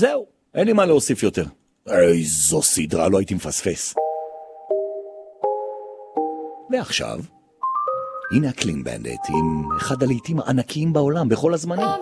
זהו, אין לי מה להוסיף יותר. איזו סדרה, לא הייתי מפספס. ועכשיו, הנה הקלין בנדט עם אחד הלעיתים הענקיים בעולם בכל הזמנים.